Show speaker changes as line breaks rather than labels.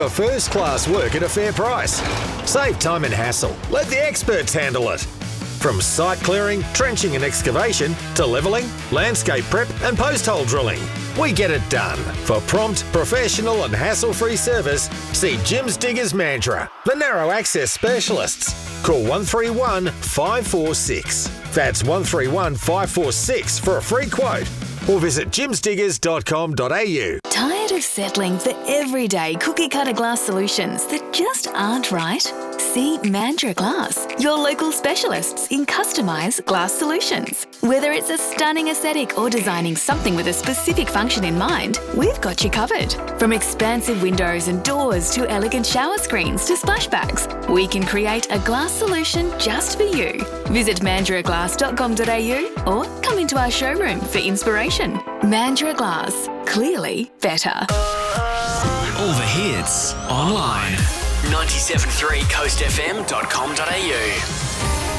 A first-class work at a fair price. Save time and hassle. Let the experts handle it. From site clearing, trenching and excavation to levelling, landscape prep and post-hole drilling. We get it done. For prompt, professional and hassle-free service, see Jim's Diggers Mandurah, the narrow access specialists. Call 131 546. That's 131 546 for a free quote. Or visit jimsdiggers.com.au.
Tired of settling for everyday cookie-cutter glass solutions that just aren't right? See Mandurah Glass, your local specialists in customised glass solutions. Whether it's a stunning aesthetic or designing something with a specific function in mind, we've got you covered. From expansive windows and doors to elegant shower screens to splashbacks, we can create a glass solution just for you. Visit mandurahglass.com.au or come into our showroom for inspiration. Mandurah Glass, clearly better.
All the hits online. 97.3coastfm.com.au.